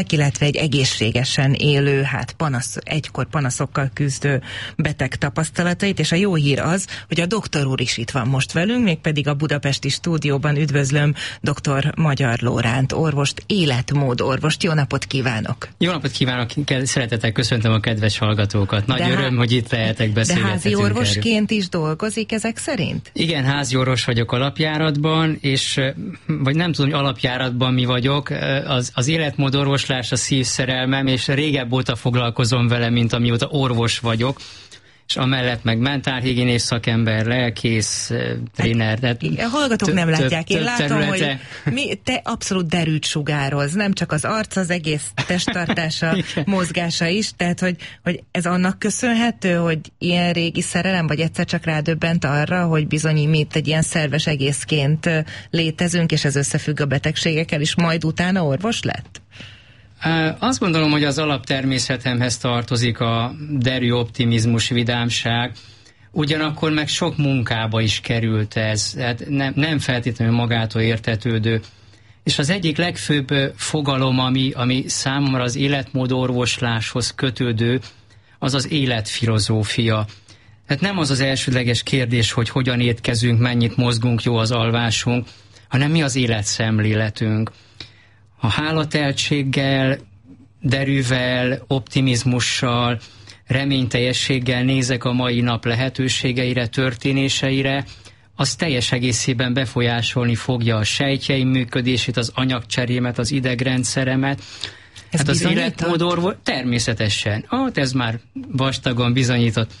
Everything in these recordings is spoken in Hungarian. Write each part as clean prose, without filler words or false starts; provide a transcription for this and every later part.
illetve egy egészségesen élő, egykor panaszokkal küzdő beteg tapasztalatait, és a jó hír az, hogy a doktor úr is itt van most velünk, mégpedig a budapesti stúdióban. Üdvözlöm dr. Magyar Lóránt orvost, életmódorvost. Jó napot kívánok! Jó napot kívánok! Szeretettel köszöntöm a kedves hallgatókat. Nagy öröm, hogy itt lehetek, beszélgethetünk. De házi orvosként is dolgozik ezek szerint? Igen, házi orvos vagyok alapjáratban, és vagy nem tudom, hogy alapjáratban mi vagyok, az életmódorvos a szívszerelmem, és régebb óta foglalkozom vele, mint amióta orvos vagyok, és amellett meg mentálhigiénész szakember, lelkész, tréner. A hallgatók nem látják. Én látom, hogy te abszolút derűt sugároz, nem csak az arc, az egész testtartása, mozgása is, tehát hogy ez annak köszönhető, hogy ilyen régi szerelem, vagy egyszer csak rádöbbent arra, hogy bizony mi itt egy ilyen szerves egészként létezünk, és ez összefügg a betegségekkel, és majd utána orvos lett? Azt gondolom, hogy az alaptermészetemhez tartozik a derű optimizmus, vidámság, ugyanakkor meg sok munkába is került ez, hát nem feltétlenül magától értetődő. És az egyik legfőbb fogalom, ami számomra az életmódorvosláshoz kötődő, az az életfilozófia. Hát nem az elsődleges kérdés, hogy hogyan étkezünk, mennyit mozgunk, jó az alvásunk, hanem mi az életszemléletünk. A hálateltséggel, derűvel, optimizmussal, reményteljességgel nézek a mai nap lehetőségeire, történéseire, az teljes egészében befolyásolni fogja a sejtjeim működését, az anyagcserémet, az idegrendszeremet. Hát az életmódorvos természetesen. Ez már vastagon bizonyított.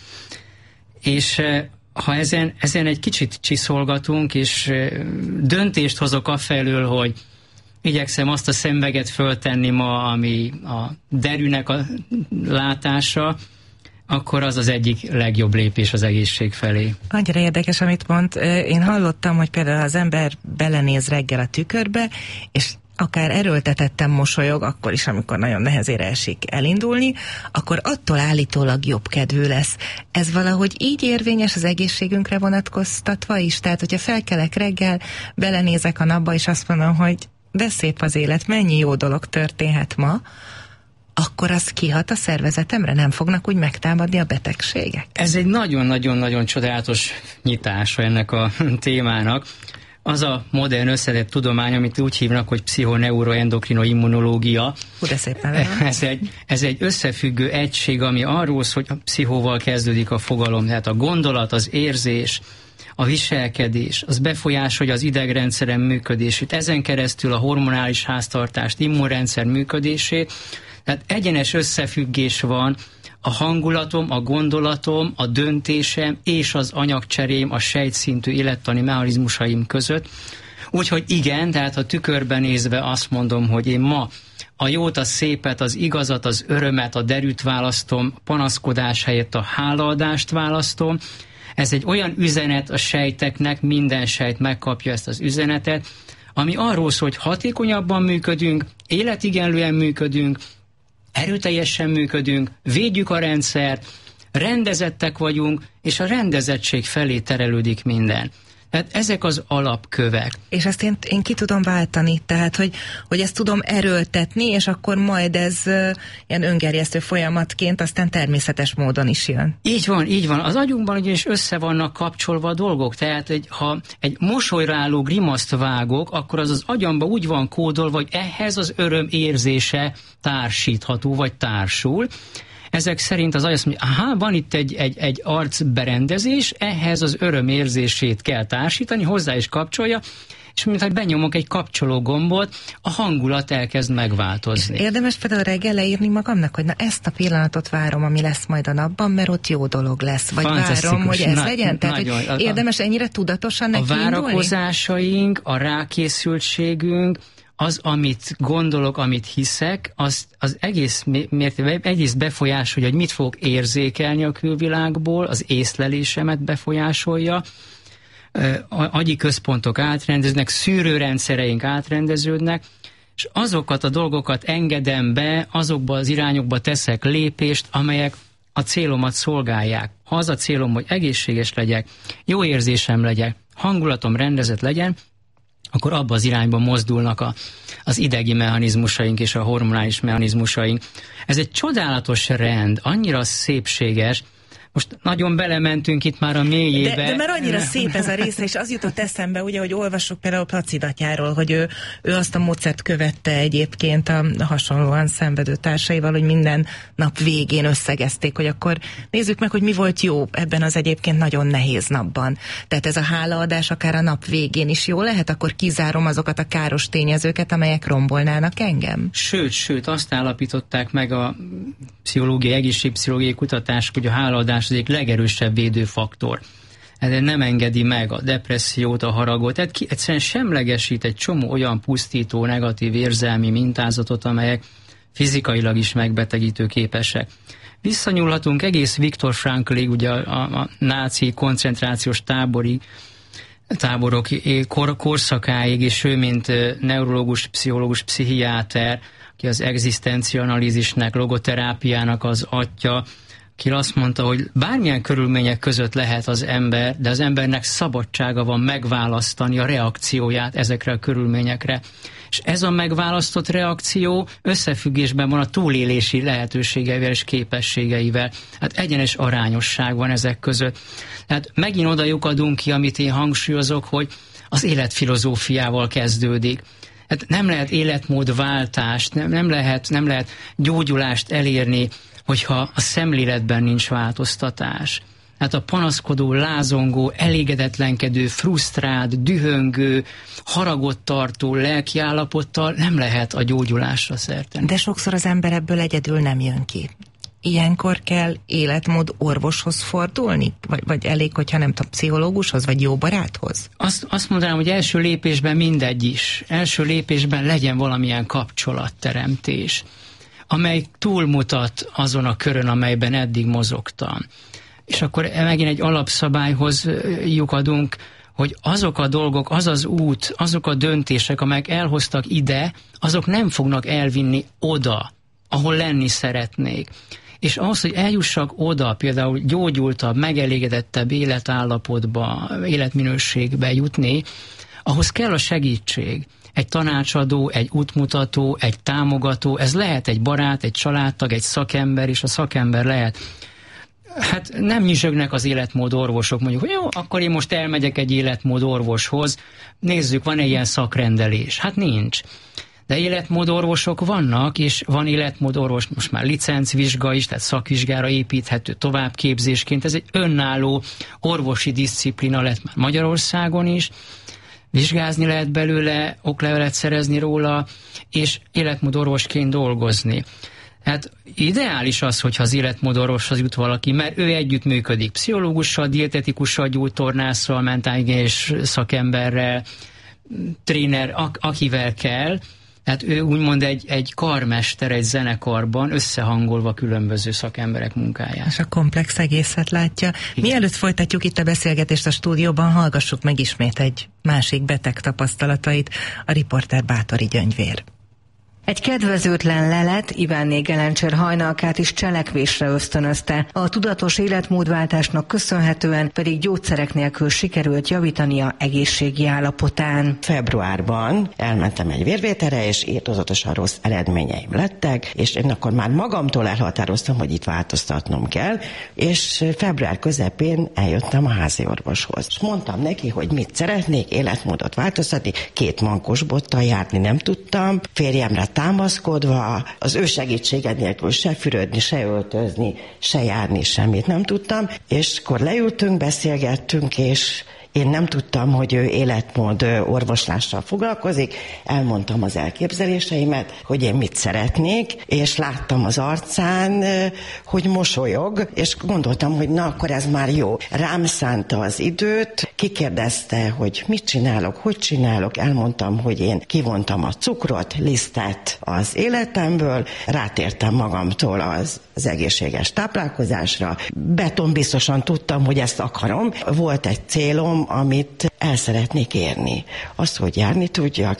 És ha ezen egy kicsit csiszolgatunk, és döntést hozok afelől, hogy igyekszem azt a szemüveget föltenni ma, ami a derűnek a látása, akkor az egyik legjobb lépés az egészség felé. Annyira érdekes, amit mond. Én hallottam, hogy például az ember belenéz reggel a tükörbe, és akár erőltetetten mosolyog, akkor is, amikor nagyon nehezére esik elindulni, akkor attól állítólag jobb kedvű lesz. Ez valahogy így érvényes az egészségünkre vonatkoztatva is? Tehát, hogyha felkelek reggel, belenézek a napba, és azt mondom, hogy de szép az élet, mennyi jó dolog történhet ma, akkor az kihat a szervezetemre? Nem fognak úgy megtámadni a betegségek? Ez egy nagyon-nagyon-nagyon csodálatos nyitása ennek a témának. Az a modern összetett tudomány, amit úgy hívnak, hogy pszichoneuroendokrinoimmunológia. De szépen ez egy összefüggő egység, ami arról szól, hogy a pszichóval kezdődik a fogalom, tehát a gondolat, az érzés, a viselkedés, az befolyásolja az idegrendszerem működését, ezen keresztül a hormonális háztartást, immunrendszer működését, tehát egyenes összefüggés van a hangulatom, a gondolatom, a döntésem és az anyagcserém, a sejtszintű élettani mechanizmusaim között. Úgyhogy igen, tehát a tükörben nézve azt mondom, hogy én ma a jót, a szépet, az igazat, az örömet, a derűt választom, panaszkodás helyett a hálaadást választom. Ez egy olyan üzenet a sejteknek, minden sejt megkapja ezt az üzenetet, ami arról szól, hogy hatékonyabban működünk, életigenlően működünk, erőteljesen működünk, védjük a rendszert, rendezettek vagyunk, és a rendezettség felé terelődik minden. Tehát ezek az alapkövek. És ezt én ki tudom váltani, tehát hogy ezt tudom erőltetni, és akkor majd ez ilyen öngerjesztő folyamatként aztán természetes módon is jön. Így van. Az agyunkban ugyanis össze vannak kapcsolva a dolgok, tehát ha egy mosolyra álló grimaszt vágok, akkor az agyamba úgy van kódolva, hogy ehhez az öröm érzése társítható, vagy társul. Ezek szerint az agy azt mondja, van itt egy arcberendezés, ehhez az öröm érzését kell társítani, hozzá is kapcsolja, és mintha benyomok egy kapcsoló gombot, a hangulat elkezd megváltozni. És érdemes például reggel leírni magamnak, hogy na ezt a pillanatot várom, ami lesz majd a napban, mert ott jó dolog lesz, vagy várom, hogy ez legyen. Tehát hogy érdemes ennyire tudatosan neki indulni? A várakozásaink, a rákészültségünk, az, amit gondolok, amit hiszek, az egész befolyásolja, hogy mit fogok érzékelni a külvilágból, az észlelésemet befolyásolja, agyi központok átrendeznek, szűrőrendszereink átrendeződnek, és azokat a dolgokat engedem be, azokba az irányokba teszek lépést, amelyek a célomat szolgálják. Ha az a célom, hogy egészséges legyek, jó érzésem legyek, hangulatom rendezett legyen, akkor abba az irányba mozdulnak az idegi mechanizmusaink és a hormonális mechanizmusaink. Ez egy csodálatos rend, annyira szépséges. Most nagyon belementünk itt már a mélyébe. De már annyira szép ez a része, és az jutott eszembe, ugye, hogy olvasok például Placidatyáról, hogy ő azt a módszert követte egyébként a hasonlóan szenvedő társaival, hogy minden nap végén összegezték, hogy akkor nézzük meg, hogy mi volt jó ebben az egyébként nagyon nehéz napban. Tehát ez a hálaadás akár a nap végén is jó lehet, akkor kizárom azokat a káros tényezőket, amelyek rombolnának engem. Sőt, azt állapították meg a egészségpszichológiai kutatások, hogy a hálaadás az egyik legerősebb védőfaktor. Ez nem engedi meg a depressziót, a haragot, tehát egyszerűen semlegesít egy csomó olyan pusztító, negatív érzelmi mintázatot, amelyek fizikailag is megbetegítő képesek. Visszanyúlhatunk egész Viktor Franklig, ugye a náci koncentrációs táborok korszakáig, és ő, mint neurológus, pszichológus, pszichiáter, aki az egzisztenciaanalízisnek, logoterápiának az atya, ki azt mondta, hogy bármilyen körülmények között lehet az ember, de az embernek szabadsága van megválasztani a reakcióját ezekre a körülményekre. És ez a megválasztott reakció összefüggésben van a túlélési lehetőségeivel és képességeivel. Hát egyenes arányosság van ezek között. Tehát megint oda lyukadunk ki, amit én hangsúlyozok, hogy az életfilozófiával kezdődik. Hát nem lehet életmódváltást, nem lehet gyógyulást elérni, hogyha a szemléletben nincs változtatás. Hát a panaszkodó, lázongó, elégedetlenkedő, frusztrált, dühöngő, haragot tartó lelkiállapottal nem lehet a gyógyulásra szert tenni. De sokszor az ember ebből egyedül nem jön ki. Ilyenkor kell életmód orvoshoz fordulni? Vagy elég, hogyha nem tudom, pszichológushoz, vagy jó baráthoz? Azt mondanám, hogy első lépésben mindegy is. Első lépésben legyen valamilyen kapcsolatteremtés, amely túlmutat azon a körön, amelyben eddig mozogtam. És akkor megint egy alapszabályhoz lyukadunk, hogy azok a dolgok, az az út, azok a döntések, amelyek elhoztak ide, azok nem fognak elvinni oda, ahol lenni szeretnék. És ahhoz, hogy eljussak oda, például gyógyultabb, megelégedettebb életállapotba, életminőségbe jutni, ahhoz kell a segítség. Egy tanácsadó, egy útmutató, egy támogató, ez lehet egy barát, egy családtag, egy szakember, és a szakember lehet. Hát nem nyüzsögnek az életmód orvosok, mondjuk, hogy jó, akkor én most elmegyek egy életmód orvoshoz, nézzük, van-e ilyen szakrendelés? Hát nincs. De életmódorvosok vannak, és van életmódorvos, most már licencvizsga is, tehát szakvizsgára építhető továbbképzésként. Ez egy önálló orvosi diszciplina lett már Magyarországon is. Vizsgázni lehet belőle, oklevelet szerezni róla, és életmódorvosként dolgozni. Hát ideális az, hogyha az életmódorvoshoz jut valaki, mert ő együttműködik pszichológussal, dietetikussal, gyógytornásszal, mentális szakemberrel, tréner, akivel kell. Tehát ő úgymond egy karmester egy zenekarban, összehangolva különböző szakemberek munkáját. És a komplex egészet látja. Mielőtt folytatjuk itt a beszélgetést a stúdióban, hallgassuk meg ismét egy másik beteg tapasztalatait, a riporter Báthori Gyöngyvér. Egy kedvezőtlen lelet Ivánné Gelencsér hajnalkát is cselekvésre ösztönözte. A tudatos életmódváltásnak köszönhetően pedig gyógyszerek nélkül sikerült javítania egészségi állapotán. Februárban elmentem egy vérvételre, és írtózatosan rossz eredményeim lettek, és én akkor már magamtól elhatároztam, hogy itt változtatnom kell, és február közepén eljöttem a háziorvoshoz. És mondtam neki, hogy mit szeretnék, életmódot változtatni, 2 mankos bottal járni nem tudtam, férjemre támaszkodva, az ő segítsége nélkül se fürödni, se öltözni, se járni, semmit nem tudtam, és akkor leültünk, beszélgettünk, és én nem tudtam, hogy ő életmód orvoslással foglalkozik, elmondtam az elképzeléseimet, hogy én mit szeretnék, és láttam az arcán, hogy mosolyog, és gondoltam, hogy na, akkor ez már jó. Rám szánta az időt, kikérdezte, hogy mit csinálok, hogy csinálok, elmondtam, hogy én kivontam a cukrot, lisztet az életemből, rátértem magamtól az egészséges táplálkozásra. Betonbiztosan tudtam, hogy ezt akarom. Volt egy célom, amit el szeretnék érni. Azt, hogy járni tudjak, és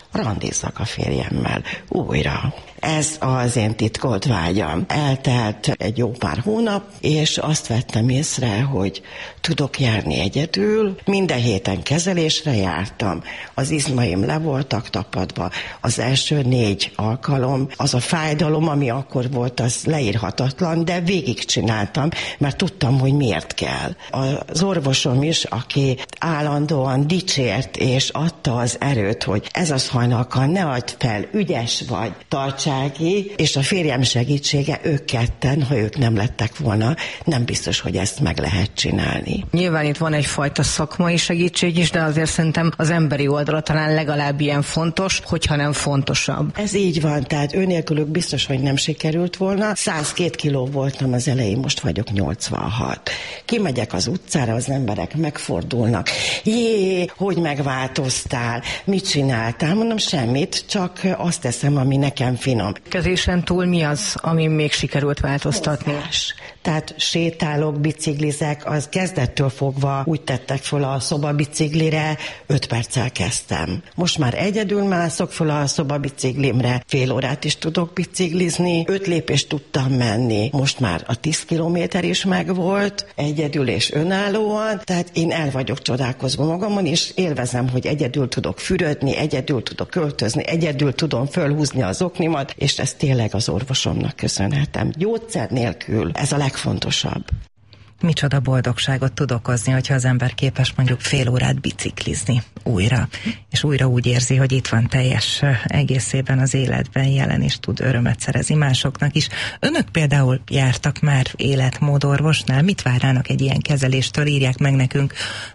randizzak a férjemmel újra. Ez az én titkolt vágyam. Eltelt egy jó pár hónap, és azt vettem észre, hogy tudok járni egyedül. Minden héten kezelésre jártam. Az izmaim le voltak tapadva. Az első 4 alkalom, az a fájdalom, ami akkor volt, az leírhatatlan, de végigcsináltam, mert tudtam, hogy miért kell. Az orvosom is, aki állandóan dicsért, és adta az erőt, hogy ez az hajnalka, ne add fel, ügyes vagy, tartsági, és a férjem segítsége, ők ketten, ha ők nem lettek volna, nem biztos, hogy ezt meg lehet csinálni. Nyilván itt van egyfajta szakmai segítség is, de azért szerintem az emberi oldala talán legalább ilyen fontos, hogyha nem fontosabb. Ez így van, tehát ő nélkülük biztos, hogy nem sikerült volna. 102 kiló voltam az elején, most vagyok 86. Kimegyek az utcára, az emberek megfordulnak. Jé, hogy megváltoztál? Mit csináltál? Mondom, semmit, csak azt teszem, ami nekem finom. Kezésen túl mi az, ami még sikerült változtatni? Tehát sétálok, biciklizek, az kezdettől fogva úgy tettek föl a szobabiciklire, 5 perccel kezdtem. Most már egyedül mászok föl a szobabiciklimre, fél órát is tudok biciklizni, 5 lépést tudtam menni. Most már a 10 kilométer is megvolt, egyedül és önállóan, tehát én el vagyok csodálkozva magamon, és élvezem, hogy egyedül tudok fürödni, egyedül tudok költözni, egyedül tudom fölhúzni az oknimat, és ezt tényleg az orvosomnak köszönhetem. Gyógyszer nélkül ez a legfontosabb. Micsoda boldogságot tud okozni, hogyha az ember képes mondjuk fél órát biciklizni újra, és újra úgy érzi, hogy itt van teljes egészében az életben jelen, és tud örömet szerezni másoknak is. Önök például jártak már életmódorvosnál, mit várnának egy ilyen kezeléstől? Írják meg nekünk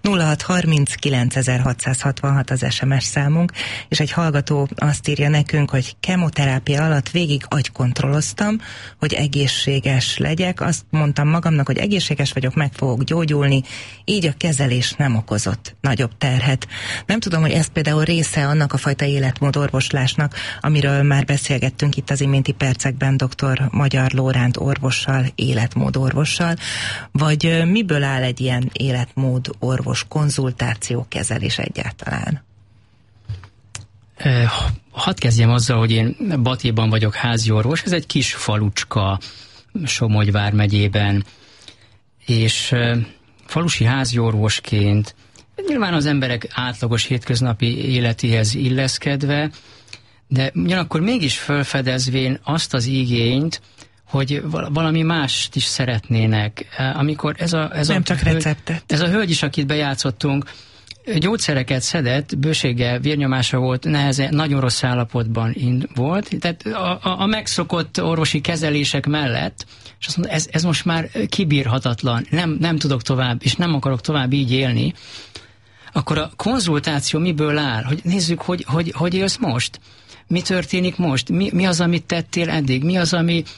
0630 9666 az SMS számunk, és egy hallgató azt írja nekünk, hogy kemoterápia alatt végig agykontrolloztam, hogy egészséges legyek, azt mondtam magamnak, hogy egészséges vagyok, meg fogok gyógyulni, így a kezelés nem okozott nagyobb terhet. Nem tudom, hogy ez például része annak a fajta életmódorvoslásnak, amiről már beszélgettünk itt az iménti percekben dr. Magyar Lóránt orvossal, életmódorvossal, vagy miből áll egy ilyen életmódorvos konzultáció, kezelés egyáltalán? Hadd kezdjem azzal, hogy én Batyban vagyok házi orvos, ez egy kis falucska Somogy vármegyében, és falusi házi orvosként nyilván az emberek átlagos hétköznapi életéhez illeszkedve, de ugyanakkor mégis felfedezvén azt az igényt, hogy valami mást is szeretnének. Amikor csak receptet. Ez a hölgy is, akit bejátszottunk, gyógyszereket szedett, bőséggel, vérnyomása volt, nehezen, nagyon rossz állapotban volt, tehát a megszokott orvosi kezelések mellett, és azt mondta, ez most már kibírhatatlan, nem tudok tovább, és nem akarok tovább így élni, akkor a konzultáció miből áll? Hogy nézzük, hogy élsz most? Mi történik most? Mi az, amit tettél eddig? Mi az,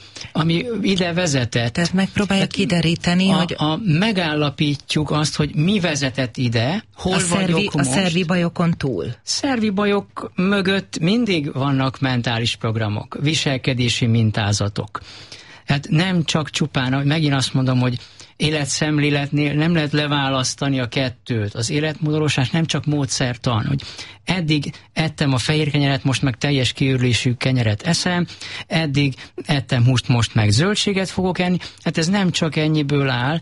ami ide vezetett? Tehát megpróbáljuk kideríteni, hogy... Megállapítjuk azt, hogy mi vezetett ide, hol vagyok most. A szervi bajokon túl. Szervi bajok mögött mindig vannak mentális programok, viselkedési mintázatok. Hát nem csak csupán, megint azt mondom, hogy életszemléletnél nem lehet leválasztani a kettőt. Az életmódorvoslás nem csak módszertan, hogy eddig ettem a fehér kenyeret, most meg teljes kiürlésű kenyeret eszem, eddig ettem húst, most meg zöldséget fogok enni. Hát ez nem csak ennyiből áll.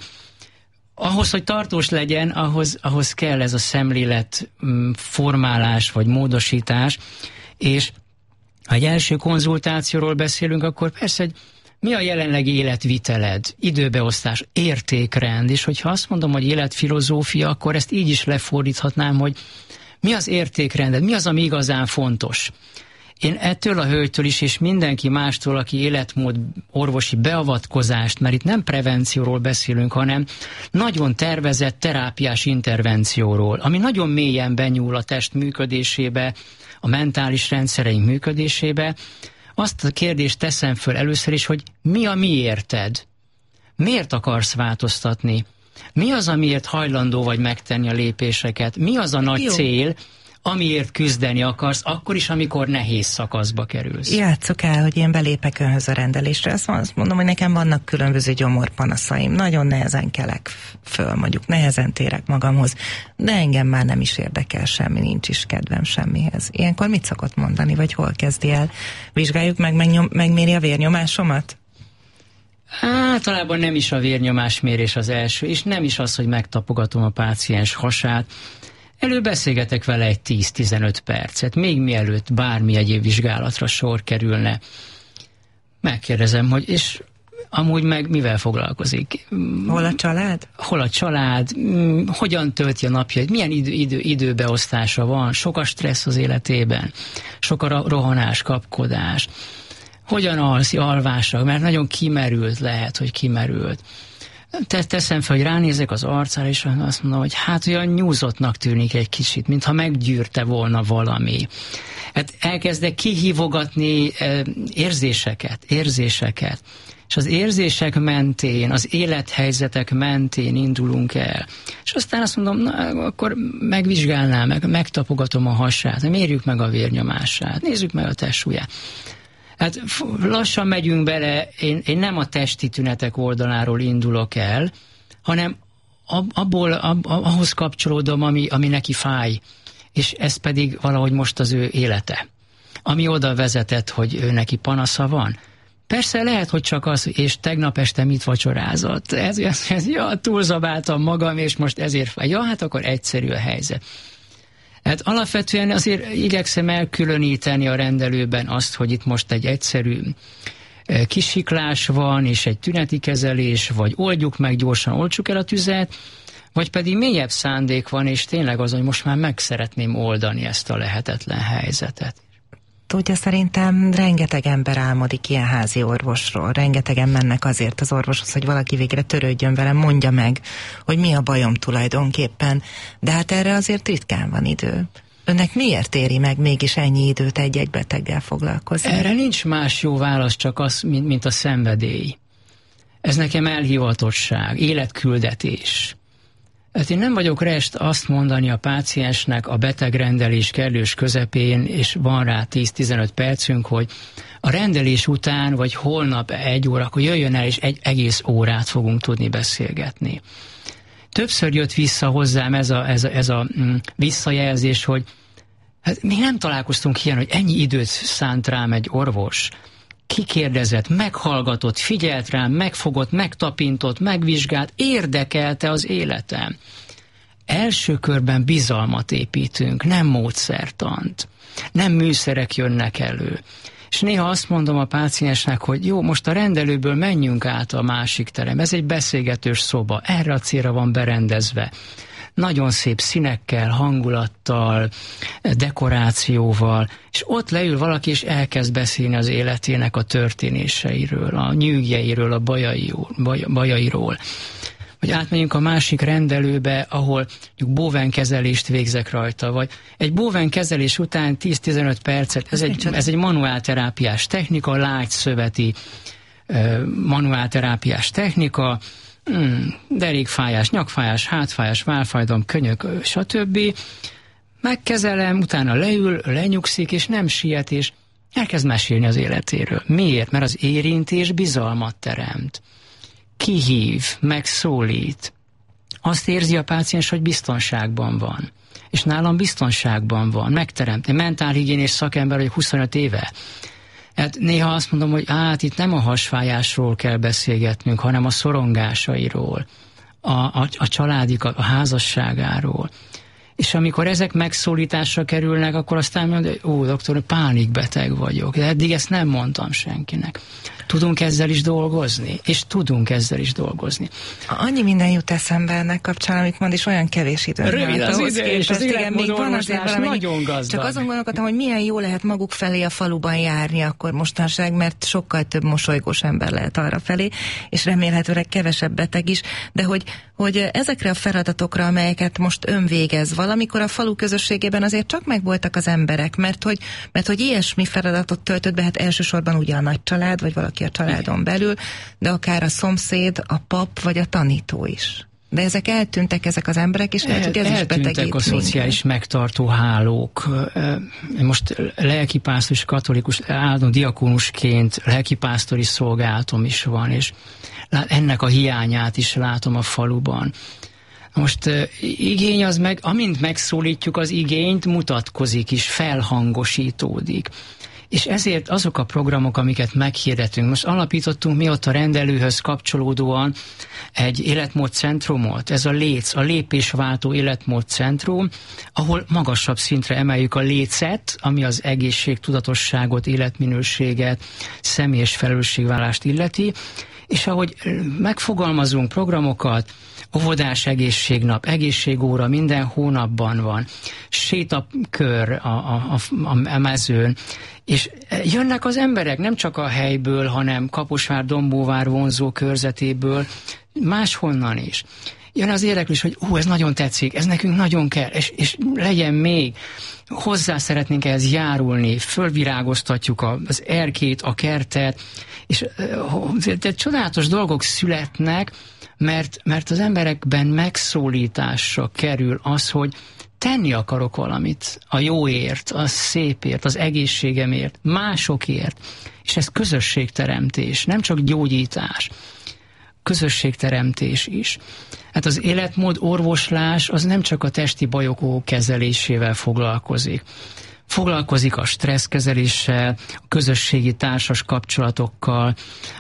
Ahhoz, hogy tartós legyen, ahhoz kell ez a szemlélet formálás vagy módosítás, és ha egy első konzultációról beszélünk, akkor persze, hogy mi a jelenlegi életviteled, időbeosztás, értékrend, és hogyha azt mondom, hogy életfilozófia, akkor ezt így is lefordíthatnám, hogy mi az értékrended, mi az, ami igazán fontos. Én ettől a hölgytől is, és mindenki mástól, aki életmód orvosi beavatkozást, mert itt nem prevencióról beszélünk, hanem nagyon tervezett terápiás intervencióról, ami nagyon mélyen benyúl a test működésébe, a mentális rendszereink működésébe. Azt a kérdést teszem föl először is, hogy mi a miérted? Miért akarsz változtatni? Mi az, amiért hajlandó vagy megtenni a lépéseket? Mi az a nagy cél, amiért küzdeni akarsz, akkor is, amikor nehéz szakaszba kerülsz. Játsszuk el, hogy én belépek önhöz a rendelésre. Azt mondom, hogy nekem vannak különböző gyomorpanaszaim. Nagyon nehezen kelek föl, mondjuk nehezen térek magamhoz, de engem már nem is érdekel semmi, nincs is kedvem semmihez. Ilyenkor mit szokott mondani, vagy hol kezdi el? Vizsgáljuk meg, megméri a vérnyomásomat? Általában nem is a vérnyomásmérés az első, és nem is az, hogy megtapogatom a páciens hasát. Beszélgetek vele egy 10-15 percet, még mielőtt bármi egyéb vizsgálatra sor kerülne. Megkérdezem, hogy és amúgy meg mivel foglalkozik? Hol a család? Hol a család? Hogyan tölti a napjait? Milyen időbeosztása van? Sok a stressz az életében? Sok a rohanás, kapkodás? Hogyan alvása? Mert nagyon kimerült lehet, hogy kimerült. Teszem fel, hogy ránézek az arcára, és azt mondom, hogy hát olyan nyúzottnak tűnik egy kicsit, mintha meggyűrte volna valami. Hát elkezdek kihívogatni érzéseket. És az érzések mentén, az élethelyzetek mentén indulunk el. És aztán azt mondom, na, akkor megvizsgálnám, megtapogatom a hasát, mérjük meg a vérnyomását, nézzük meg a testsúlyát. Hát lassan megyünk bele, én nem a testi tünetek oldaláról indulok el, hanem ahhoz kapcsolódom, ami neki fáj, és ez pedig valahogy most az ő élete. Ami oda vezetett, hogy ő neki panasza van. Persze lehet, hogy csak az, és tegnap este mit vacsorázott. Túlzabáltam magam, és most ezért fáj. Ja, hát akkor egyszerű a helyzet. Hát alapvetően azért igyekszem elkülöníteni a rendelőben azt, hogy itt most egy egyszerű kisiklás van, és egy tüneti kezelés, vagy oldjuk meg gyorsan, oltsuk el a tüzet, vagy pedig mélyebb szándék van, és tényleg az, hogy most már meg szeretném oldani ezt a lehetetlen helyzetet. Tudja, szerintem rengeteg ember álmodik ilyen házi orvosról. Rengetegen mennek azért az orvoshoz, hogy valaki végre törődjön velem, mondja meg, hogy mi a bajom tulajdonképpen. De hát erre azért ritkán van idő. Önnek miért éri meg mégis ennyi időt egy-egy beteggel foglalkozni? Erre nincs más jó válasz, csak az, mint a szenvedély. Ez nekem elhivatottság, életküldetés. Hát én nem vagyok rest azt mondani a páciensnek a betegrendelés kellős közepén, és van rá 10-15 percünk, hogy a rendelés után, vagy holnap 1 órakor jöjjön el, és egy egész órát fogunk tudni beszélgetni. Többször jött vissza hozzám ez a visszajelzés, hogy hát mi nem találkoztunk ilyen, hogy ennyi időt szánt rám egy orvos. Kikérdezett, meghallgatott, figyelt rám, megfogott, megtapintott, megvizsgált, érdekelte az életem. Első körben bizalmat építünk, nem módszertant, nem műszerek jönnek elő. És néha azt mondom a páciensnek, hogy jó, most a rendelőből menjünk át a másik terem. Ez egy beszélgetős szoba, erre a célra van berendezve. Nagyon szép színekkel, hangulattal, dekorációval, és ott leül valaki, és elkezd beszélni az életének a történéseiről, a nyűgjeiről, a bajairól. Vagy átmegyünk a másik rendelőbe, ahol bóvenkezelést végzek rajta, vagy egy bóvenkezelés után 10-15 percet, ez egy manuálterápiás technika, lágyszöveti manuálterápiás technika, derékfájás, nyakfájás, hátfájás, vállfájdalom, könyök, stb. Megkezelem, utána leül, lenyugszik, és nem siet, és elkezd mesélni az életéről. Miért? Mert az érintés bizalmat teremt. Kihív, megszólít. Azt érzi a páciens, hogy biztonságban van. És nálam biztonságban van, megteremt. Én mentálhigiénés szakember vagyok 25 éve. Hát néha azt mondom, hogy itt nem a hasfájásról kell beszélgetnünk, hanem a szorongásairól, a családik, a házasságáról. És amikor ezek megszólításra kerülnek, akkor aztán mondja, hogy doktor, pánikbeteg vagyok. De eddig ezt nem mondtam senkinek. Tudunk ezzel is dolgozni? És tudunk ezzel is dolgozni. Annyi minden jut eszembe ennek kapcsán, amit mond, és olyan kevés időn. Rövid az idő, és az életmódorvoslás nagyon gazdag. Csak azon gondolkodtam, hogy milyen jó lehet maguk felé a faluban járni akkor mostanság, mert sokkal több mosolygós ember lehet arra felé, és remélhetőleg kevesebb beteg is, de hogy ezekre a feladatokra, amelyeket most ön végez, valamikor a falu közösségében azért csak megvoltak az emberek, mert hogy ilyesmi feladatot töltött be, hát elsősorban ugye a nagy család, vagy valaki a családon belül, de akár a szomszéd, a pap, vagy a tanító is. De ezek eltűntek, ezek az emberek, és lehet, hogy ez is eltűntek a szociális megtartó hálók. Most lelkipásztor és katolikus, állandó diakónusként lelkipásztori szolgálatom is van, és ennek a hiányát is látom a faluban. Most igény az meg, amint megszólítjuk az igényt, mutatkozik is, felhangosítódik. És ezért azok a programok, amiket meghirdetünk, most alapítottunk mi ott a rendelőhöz kapcsolódóan egy életmódcentrumot, ez a LÉC, a Lépésváltó Életmódcentrum, ahol magasabb szintre emeljük a lécet, ami az egészség, tudatosságot, életminőséget, személyes felelősségvállást illeti, és ahogy megfogalmazunk programokat, óvodás egészségnap, egészségóra minden hónapban van, sétakör a mezőn, és jönnek az emberek nem csak a helyből, hanem Kaposvár-Dombóvár vonzó körzetéből, máshonnan is. Jön az érdeklés, hogy ez nagyon tetszik, ez nekünk nagyon kell, és legyen még, hozzá szeretnénk ehhez járulni, fölvirágoztatjuk az erkét, a kertet, és csodálatos dolgok születnek, mert az emberekben megszólításra kerül az, hogy tenni akarok valamit a jóért, a szépért, az egészségemért, másokért, és ez közösségteremtés, nem csak gyógyítás, közösségteremtés is. Hát az életmód orvoslás az nem csak a testi bajok kezelésével foglalkozik. Foglalkozik a stresszkezeléssel, a közösségi társas kapcsolatokkal,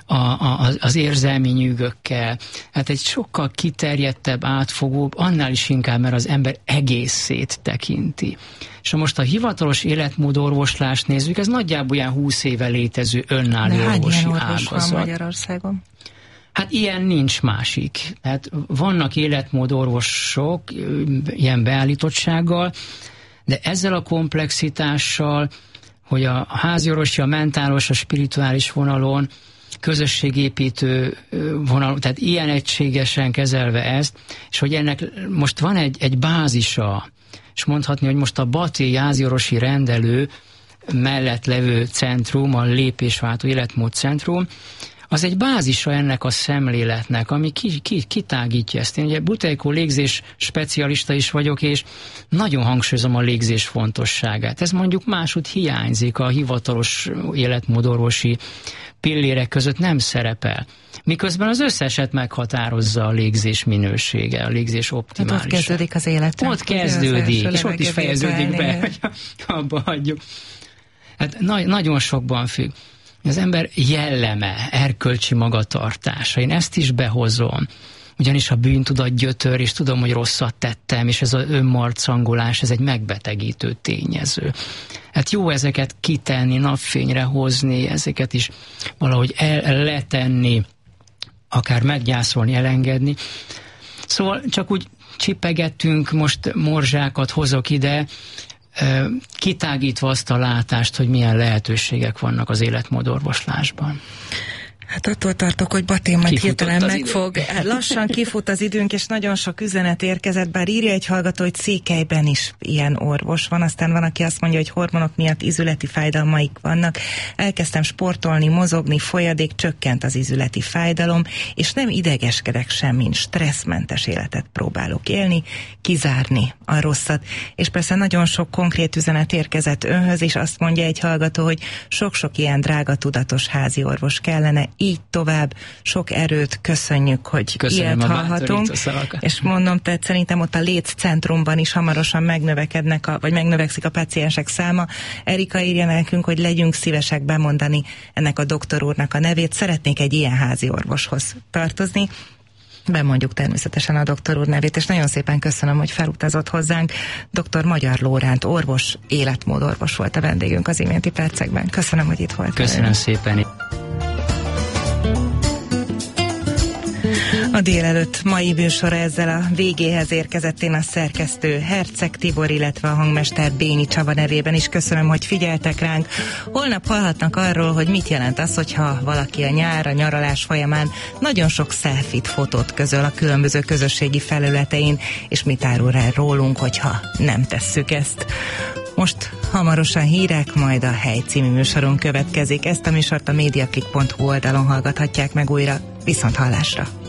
az érzelmi nyűgökkel. Hát egy sokkal kiterjedtebb, átfogóbb, annál is inkább, mert az ember egészét tekinti. És ha most a hivatalos életmódorvoslást nézzük, ez nagyjából ilyen 20 éve létező önálló orvosi ágazat. Van Magyarországon? Hát ilyen nincs másik. Hát vannak életmódorvosok ilyen beállítottsággal, de ezzel a komplexitással, hogy a háziorvosi, a mentálos, a spirituális vonalon, közösségépítő vonalon, tehát ilyen egységesen kezelve ezt, és hogy ennek most van egy bázisa, és mondhatni, hogy most a Bati háziorvosi rendelő mellett levő centrum, a Lépésváltó Életmódcentrum, az egy bázisa ennek a szemléletnek, ami kitágítja ezt. Én ugye buteikó légzés specialista is vagyok, és nagyon hangsúlyozom a légzés fontosságát. Ez mondjuk máshogy hiányzik, a hivatalos életmódorvosi pillérek között nem szerepel. Miközben az összeset meghatározza a légzés minősége, a légzés optimális. Hát ott kezdődik az életem. Ott kezdődik, és ott is fejeződik be, hogy abba hagyjuk. Hát nagyon sokban függ. Az ember jelleme, erkölcsi magatartása, én ezt is behozom. Ugyanis a bűntudat gyötör, és tudom, hogy rosszat tettem, és ez az önmarcangolás, ez egy megbetegítő tényező. Hát jó ezeket kitenni, napfényre hozni, ezeket is valahogy letenni, akár meggyászolni, elengedni. Szóval csak úgy csipegettünk, most morzsákat hozok ide, kitágítva azt a látást, hogy milyen lehetőségek vannak az életmódorvoslásban. Hát attól tartok, hogy Batén majd hirtelen megfog. Lassan kifut az időnk, és nagyon sok üzenet érkezett, bár írja egy hallgató, hogy Székelyben is ilyen orvos van, aztán van, aki azt mondja, hogy hormonok miatt izületi fájdalmaik vannak. Elkezdtem sportolni, mozogni, folyadék, csökkent az izületi fájdalom, és nem idegeskedek semmin, stresszmentes életet próbálok élni, kizárni a rosszat. És persze nagyon sok konkrét üzenet érkezett önhöz, és azt mondja egy hallgató, hogy sok-sok ilyen drága, tudatos házi orvos kellene, így tovább, sok erőt, köszönjük, hogy ilyet hallhatunk. És mondom, tehát szerintem ott a Léc centrumban is hamarosan megnövekszik a páciensek száma. Erika írja nekünk, hogy legyünk szívesek bemondani ennek a doktor úrnak a nevét. Szeretnék egy ilyen házi orvoshoz tartozni. Bemondjuk természetesen a doktor úr nevét, és nagyon szépen köszönöm, hogy felutazott hozzánk. Dr. Magyar Lóránt orvos, életmódorvos volt a vendégünk az iménti percekben. Köszönöm, hogy itt volt. Köszönöm szépen. A délelőtt mai műsora ezzel a végéhez érkezett. Én a szerkesztő Herceg Tibor, illetve a hangmester Bényi Csaba nevében is köszönöm, hogy figyeltek ránk. Holnap hallhatnak arról, hogy mit jelent az, hogyha valaki a nyaralás folyamán nagyon sok selfit, fotót közöl a különböző közösségi felületein, és mit árul el rólunk, hogyha nem tesszük ezt. Most hamarosan hírek, majd a Hely című műsorunk következik. Ezt a műsort a mediaclick.hu oldalon hallgathatják meg újra. Viszont hallásra!